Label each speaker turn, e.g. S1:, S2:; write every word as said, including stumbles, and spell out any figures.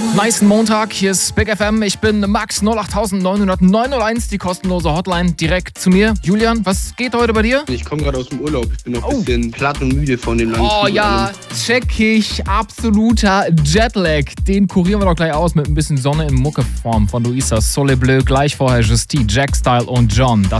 S1: Nice Montag, hier ist Big F M. Ich bin Max null acht neun null neun null eins, die kostenlose Hotline direkt zu mir. Julian, was geht heute bei dir?
S2: Ich komme gerade aus dem Urlaub. Ich bin noch ein
S1: Oh.
S2: bisschen platt und müde von dem langen
S1: Oh
S2: Flug.
S1: ja, check ich. Absoluter Jetlag. Den kurieren wir doch gleich aus mit ein bisschen Sonne in Muckeform von Luisa Sole Bleu. Gleich vorher Justy, Jack Style und John. Das